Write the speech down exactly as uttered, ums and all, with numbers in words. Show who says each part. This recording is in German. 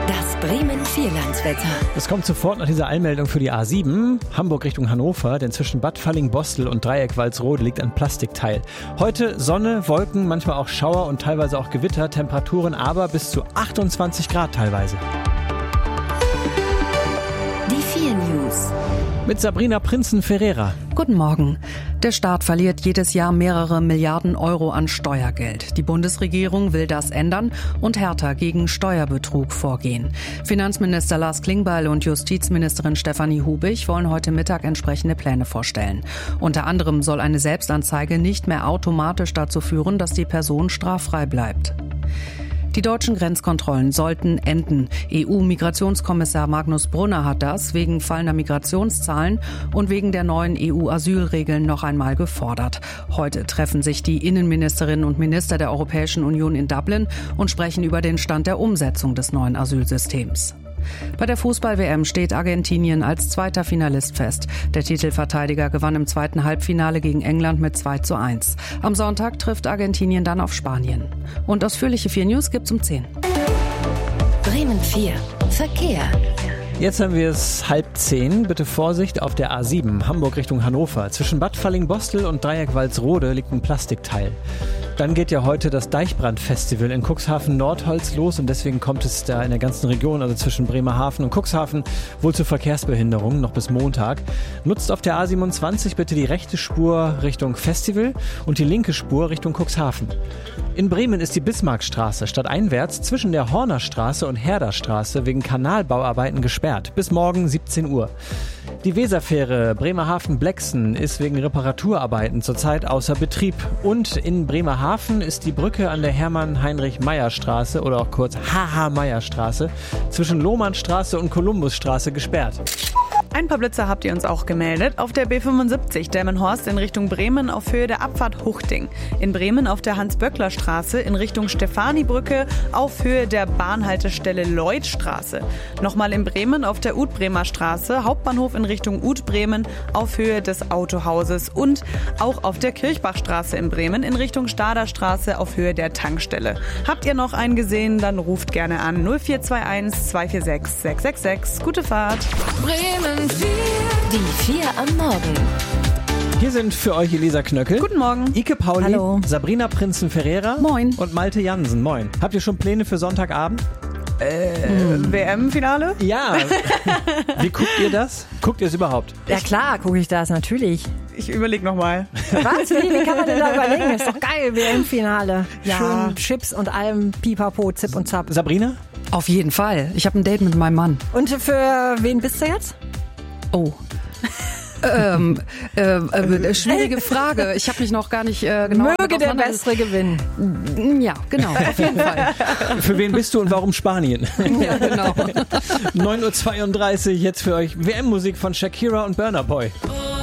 Speaker 1: Das Bremen-Vierlandswetter.
Speaker 2: Es kommt sofort nach dieser Eilmeldung für die A sieben. Hamburg Richtung Hannover, denn zwischen Bad Falling-Bostel und Dreieck-Walsrode liegt ein Plastikteil. Heute Sonne, Wolken, manchmal auch Schauer und teilweise auch Gewitter. Temperaturen aber bis zu achtundzwanzig Grad teilweise.
Speaker 1: Die vier News.
Speaker 2: Mit Sabrina Prinzen-Ferreira.
Speaker 3: Guten Morgen. Der Staat verliert jedes Jahr mehrere Milliarden Euro an Steuergeld. Die Bundesregierung will das ändern und härter gegen Steuerbetrug vorgehen. Finanzminister Lars Klingbeil und Justizministerin Stefanie Hubig wollen heute Mittag entsprechende Pläne vorstellen. Unter anderem soll eine Selbstanzeige nicht mehr automatisch dazu führen, dass die Person straffrei bleibt. Die deutschen Grenzkontrollen sollten enden. E U-Migrationskommissar Magnus Brunner hat das wegen fallender Migrationszahlen und wegen der neuen E U-Asylregeln noch einmal gefordert. Heute treffen sich die Innenministerinnen und Minister der Europäischen Union in Dublin und sprechen über den Stand der Umsetzung des neuen Asylsystems. Bei der Fußball-W M steht Argentinien als zweiter Finalist fest. Der Titelverteidiger gewann im zweiten Halbfinale gegen England mit zwei zu eins. Am Sonntag trifft Argentinien dann auf Spanien. Und ausführliche vier News gibt's um zehn.
Speaker 1: Bremen vier. Verkehr.
Speaker 2: Jetzt haben wir es halb zehn. Bitte Vorsicht auf der A sieben, Hamburg Richtung Hannover. Zwischen Bad Falling-Bostel und Dreieck-Walsrode liegt ein Plastikteil. Dann geht ja heute das Deichbrand-Festival in Cuxhaven-Nordholz los und deswegen kommt es da in der ganzen Region, also zwischen Bremerhaven und Cuxhaven, wohl zu Verkehrsbehinderungen, noch bis Montag. Nutzt auf der A siebenundzwanzig bitte die rechte Spur Richtung Festival und die linke Spur Richtung Cuxhaven. In Bremen ist die Bismarckstraße stadteinwärts zwischen der Hornerstraße und Herderstraße wegen Kanalbauarbeiten gesperrt. Bis morgen siebzehn Uhr. Die Weserfähre Bremerhaven-Blexen ist wegen Reparaturarbeiten zurzeit außer Betrieb. Und in Bremerhaven ist die Brücke an der Hermann-Heinrich-Meyer-Straße oder auch kurz H H-Meyer-Straße zwischen Lohmannstraße und Kolumbusstraße gesperrt.
Speaker 4: Ein paar Blitzer habt ihr uns auch gemeldet. Auf der B fünfundsiebzig Delmenhorst in Richtung Bremen auf Höhe der Abfahrt Huchting. In Bremen auf der Hans-Böckler-Straße in Richtung Stefani-Brücke auf Höhe der Bahnhaltestelle Lloydstraße. Nochmal in Bremen auf der Ut-Bremer Straße, Hauptbahnhof in Richtung Ut-Bremen auf Höhe des Autohauses. Und auch auf der Kirchbachstraße in Bremen in Richtung Staderstraße auf Höhe der Tankstelle. Habt ihr noch einen gesehen, dann ruft gerne an null vier zwei eins zwei vier sechs sechs sechs sechs. Gute Fahrt.
Speaker 1: Bremen vier. Die vier am Morgen.
Speaker 2: Hier sind für euch Elisa Knöckel.
Speaker 4: Guten Morgen.
Speaker 2: Ike Pauli.
Speaker 3: Hallo.
Speaker 2: Sabrina Prinzen-Ferreira.
Speaker 3: Moin.
Speaker 2: Und Malte Jansen. Moin. Habt ihr schon Pläne für Sonntagabend?
Speaker 4: Äh, hm. W M-Finale?
Speaker 2: Ja. Wie guckt ihr das? Guckt ihr es überhaupt?
Speaker 5: Ja klar, gucke ich das, natürlich.
Speaker 4: Ich überlege nochmal.
Speaker 5: Was? Wie, wie kann man denn da überlegen? Ist doch geil, W M-Finale.
Speaker 4: Ja.
Speaker 5: Schön Chips und allem Pipapo, Zip und Zap.
Speaker 2: Sabrina?
Speaker 3: Auf jeden Fall. Ich habe ein Date mit meinem Mann.
Speaker 5: Und für wen bist du jetzt?
Speaker 3: Oh. ähm, äh, äh, schwierige Frage. Ich habe mich noch gar nicht äh, genau
Speaker 5: Möge der Bessere gewinnen.
Speaker 3: Ja, genau, auf jeden Fall.
Speaker 2: Für wen bist du und warum Spanien?
Speaker 3: Ja, genau.
Speaker 2: neun Uhr zweiunddreißig jetzt für euch W M-Musik von Shakira und Burna Boy.